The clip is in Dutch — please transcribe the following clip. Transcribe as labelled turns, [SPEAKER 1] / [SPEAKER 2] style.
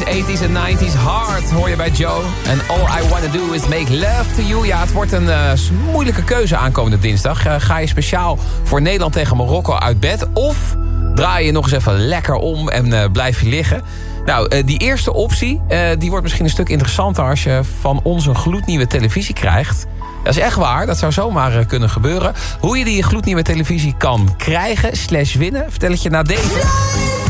[SPEAKER 1] 80s en 90s. Hard hoor je bij Joe. En All I Wanna Do Is Make Love To You. Ja, het wordt een moeilijke keuze aankomende dinsdag. Ga je speciaal voor Nederland tegen Marokko uit bed? Of draai je nog eens even lekker om en blijf je liggen? Nou, die eerste optie, die wordt misschien een stuk interessanter als je van ons een gloednieuwe televisie krijgt. Dat is echt waar, dat zou zomaar kunnen gebeuren. Hoe je die gloednieuwe televisie kan krijgen / winnen, vertel ik je na deze.